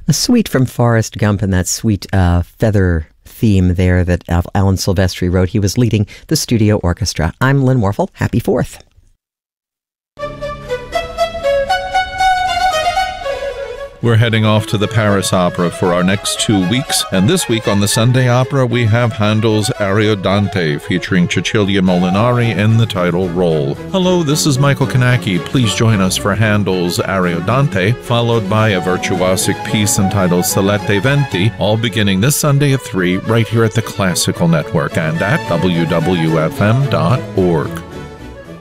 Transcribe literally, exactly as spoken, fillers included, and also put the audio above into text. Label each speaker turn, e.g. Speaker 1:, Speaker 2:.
Speaker 1: A suite from Forrest Gump and that sweet uh, feather theme there that Alan Silvestri wrote. He was leading the studio orchestra. I'm Lynn Warfel. Happy Fourth.
Speaker 2: We're heading off to the Paris Opera for our next two weeks, and this week on the Sunday Opera we have Handel's Ariodante featuring Cecilia Molinari in the title role. Hello, this is Michael Kanaki. Please join us for Handel's Ariodante, followed by a virtuosic piece entitled Celeste Venti, all beginning this Sunday at three right here at the Classical Network and at W W F M dot org.